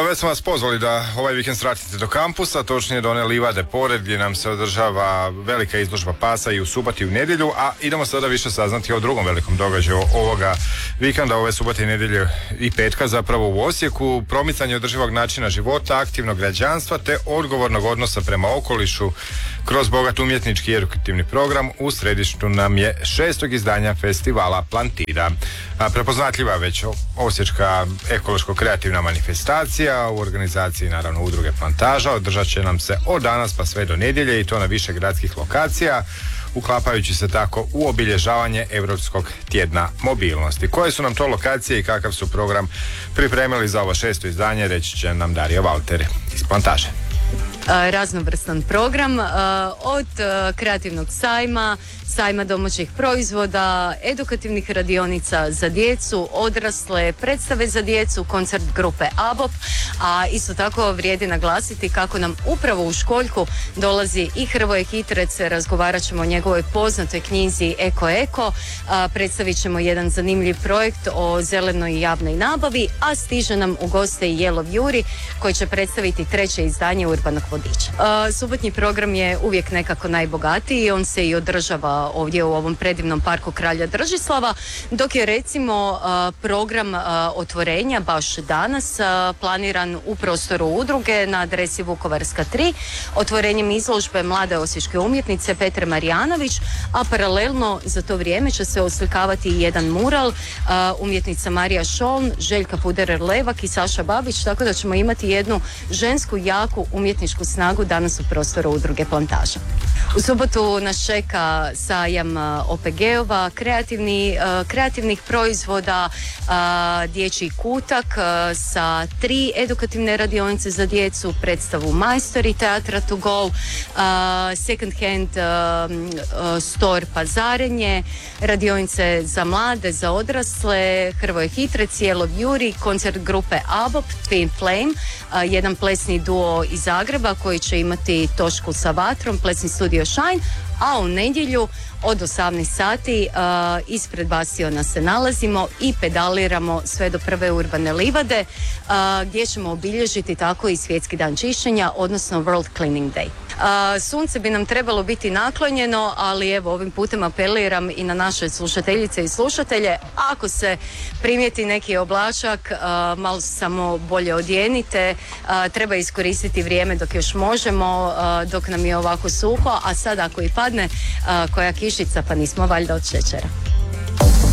već smo vas pozvali da ovaj vikend svratite do kampusa, točnije do one livade pored gdje nam se održava velika izložba pasa i u subotu i u nedjelju, a idemo sada više saznati o drugom velikom događaju ovoga vikenda, ove subote i nedjelje i petka zapravo u Osijeku, promicanje održivog načina života, aktivnog građanstva te odgovornog odnosa prema okolišu kroz bogat umjetnički i edukativni program. U središtu nam je 6. izdanja festivala Plantira. Prepoznatljiva već osječka ekološko-kreativna manifestacija u organizaciji naravno udruge Plantaža održat će nam se od danas pa sve do nedjelje i to na više gradskih lokacija, uklapajući se tako u obilježavanje Europskog tjedna mobilnosti. Koje su nam to lokacije i kakav su program pripremili za ovo 6. izdanje, reći će nam Darija Valter iz Plantaže. Raznovrstan program od kreativnog sajma domaćih proizvoda, edukativnih radionica za djecu, odrasle, predstave za djecu, koncert grupe ABOP, a isto tako vrijedi naglasiti kako nam upravo u Školjku dolazi i Hrvoje Hitrec, razgovarat ćemo o njegovoj poznatoj knjizi Eko, predstavit ćemo jedan zanimljiv projekt o zelenoj javnoj nabavi, a stiže nam u goste i Jelov Juri koji će predstaviti 3. izdanje Urbanog vodiča. Subotnji program je uvijek nekako najbogatiji i on se i održava ovdje u ovom predivnom parku Kralja Držislava, dok je recimo program otvorenja baš danas planiran u prostoru udruge na adresi Vukovarska 3, otvorenjem izložbe mlade osječke umjetnice Petre Marijanović, a paralelno za to vrijeme će se oslikavati i jedan mural umjetnica Marija Šoln, Željka Puderer-Levak i Saša Babić, tako da ćemo imati jednu žensku jaku umjetničku snagu danas u prostoru udruge Plantaža. U subotu nas čeka sajam OPG-ova, kreativnih proizvoda, dječji kutak sa 3 edukativne radionice za djecu, predstavu Majstori teatra to go, second hand store pazarenje, radionice za mlade, za odrasle, Hrvoje Hitrec, Jelov Juri, koncert grupe ABOP, Twin Flame, jedan plesni duo iz Zagreba koji će imati točku sa vatrom, plesni studio Shine, a u nedjelju od 18 sati ispred Bastiona se nalazimo i pedaliramo sve do prve urbane livade gdje ćemo obilježiti tako i svjetski dan čišćenja, odnosno World Cleaning Day. Sunce bi nam trebalo biti naklonjeno, ali evo ovim putem apeliram i na naše slušateljice i slušatelje, ako se primijeti neki oblačak, malo samo bolje odjenite, treba iskoristiti vrijeme dok još možemo, dok nam je ovako suho, a sad ako i padne koja kišica, pa nismo valjda od šećera.